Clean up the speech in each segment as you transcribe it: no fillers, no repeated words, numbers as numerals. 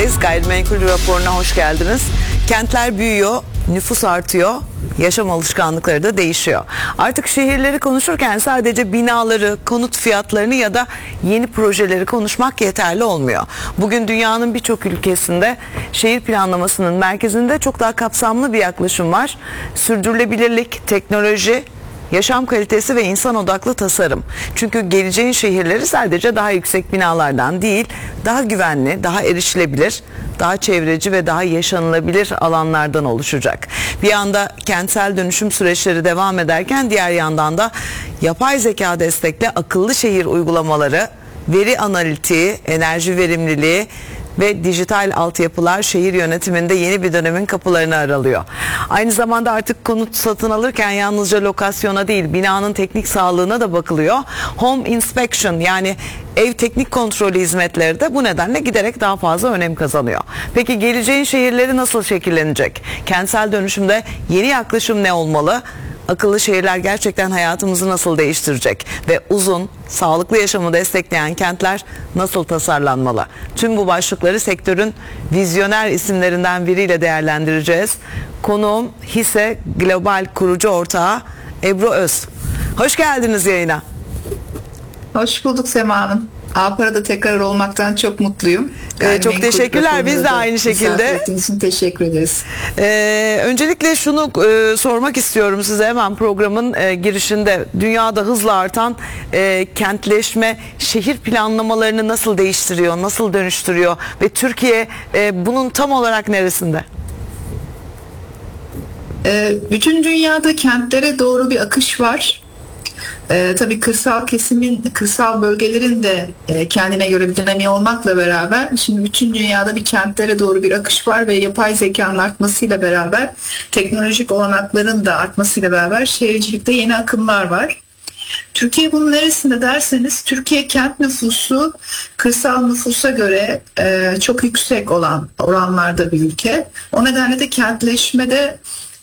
birlikteyiz. Gayrimenkul raporuna hoş geldiniz. Kentler büyüyor, nüfus artıyor, yaşam alışkanlıkları da değişiyor. Artık şehirleri konuşurken sadece binaları, konut fiyatlarını ya da yeni projeleri konuşmak yeterli olmuyor. Bugün dünyanın birçok ülkesinde şehir planlamasının merkezinde çok daha kapsamlı bir yaklaşım var. Sürdürülebilirlik, teknoloji, yaşam kalitesi ve insan odaklı tasarım. Çünkü geleceğin şehirleri sadece daha yüksek binalardan değil, daha güvenli, daha erişilebilir, daha çevreci ve daha yaşanılabilir alanlardan oluşacak. Bir yanda kentsel dönüşüm süreçleri devam ederken diğer yandan da yapay zeka destekli akıllı şehir uygulamaları, veri analitiği, enerji verimliliği ve dijital altyapılar şehir yönetiminde yeni bir dönemin kapılarını aralıyor. Aynı zamanda artık konut satın alırken yalnızca lokasyona değil, binanın teknik sağlığına da bakılıyor. Home inspection, yani ev teknik kontrolü hizmetleri de bu nedenle giderek daha fazla önem kazanıyor. Peki geleceğin şehirleri nasıl şekillenecek? Kentsel dönüşümde yeni yaklaşım ne olmalı? Akıllı şehirler gerçekten hayatımızı nasıl değiştirecek ve uzun, sağlıklı yaşamı destekleyen kentler nasıl tasarlanmalı? Tüm bu başlıkları sektörün vizyoner isimlerinden biriyle değerlendireceğiz. Konuğum Hisse Global kurucu ortağı Ebru Öz. Hoş geldiniz yayına. Hoş bulduk Sema Hanım. A-Para'da tekrar olmaktan çok mutluyum. Çok teşekkürler. Biz de aynı şekilde. için teşekkür ederiz. Öncelikle şunu sormak istiyorum size hemen programın girişinde. Dünyada hızla artan kentleşme şehir planlamalarını nasıl değiştiriyor, nasıl dönüştürüyor ve Türkiye bunun tam olarak neresinde? Bütün dünyada kentlere doğru bir akış var. Tabii kırsal bölgelerin de kendine göre bir dinamiği olmakla beraber şimdi bütün dünyada bir kentlere doğru bir akış var ve yapay zekanın artmasıyla beraber teknolojik olanakların da artmasıyla beraber şehircilikte yeni akımlar var. Türkiye bunun neresinde derseniz, Türkiye kent nüfusu kırsal nüfusa göre çok yüksek olan oranlarda bir ülke. O nedenle de kentleşmede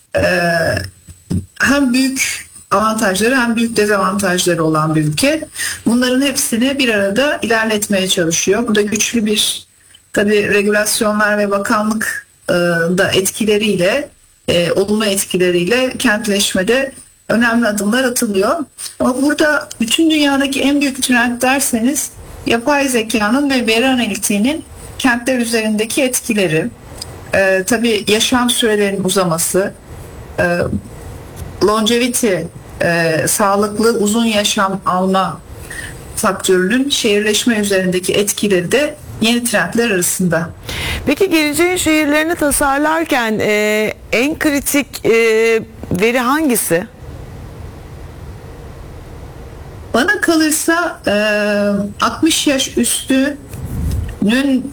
hem büyük avantajları hem büyük dezavantajları olan bir ülke. Bunların hepsini bir arada ilerletmeye çalışıyor. Burada güçlü bir tabii regülasyonlar ve bakanlık da etkileriyle, olumlu etkileriyle kentleşmede önemli adımlar atılıyor. Ama burada bütün dünyadaki en büyük trend derseniz yapay zekanın ve veri analitiğinin kentler üzerindeki etkileri. Tabii yaşam sürelerinin uzaması, longevity, sağlıklı uzun yaşam alma faktörünün şehirleşme üzerindeki etkileri de yeni trendler arasında. Peki geleceğin şehirlerini tasarlarken en kritik veri hangisi? Bana kalırsa 60 yaş üstünün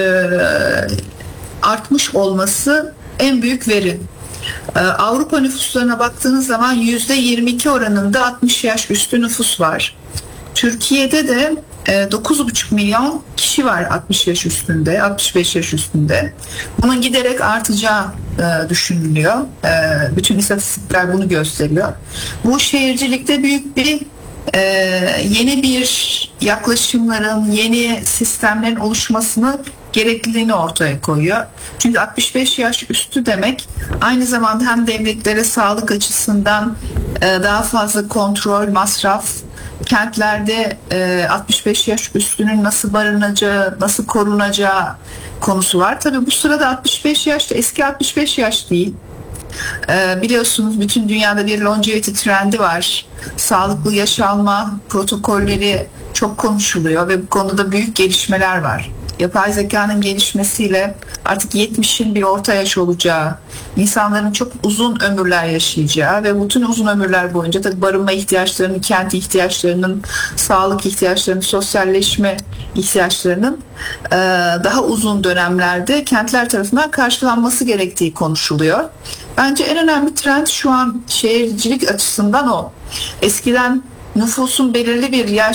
artmış olması en büyük veri. Avrupa nüfuslarına baktığınız zaman %22 oranında 60 yaş üstü nüfus var. Türkiye'de de 9,5 milyon kişi var 60 yaş üstünde, 65 yaş üstünde. Bunun giderek artacağı düşünülüyor. Bütün istatistikler bunu gösteriyor. Bu şehircilikte büyük bir yeni bir yaklaşımların, yeni sistemlerin oluşmasını gerekliliğini ortaya koyuyor. Çünkü 65 yaş üstü demek aynı zamanda hem devletlere sağlık açısından daha fazla kontrol, masraf, kentlerde 65 yaş üstünün nasıl barınacağı, nasıl korunacağı konusu var. Tabii bu sırada 65 yaş da eski 65 yaş değil. Biliyorsunuz bütün dünyada bir longevity trendi var. Sağlıklı yaşanma protokolleri çok konuşuluyor ve bu konuda büyük gelişmeler var. Yapay zekanın gelişmesiyle artık 70'in bir orta yaş olacağı, insanların çok uzun ömürler yaşayacağı ve bütün uzun ömürler boyunca tabii barınma ihtiyaçlarının, kent ihtiyaçlarının, sağlık ihtiyaçlarının, sosyalleşme ihtiyaçlarının daha uzun dönemlerde kentler tarafından karşılanması gerektiği konuşuluyor. Bence en önemli trend şu an şehircilik açısından o. Eskiden nüfusun belirli bir yaş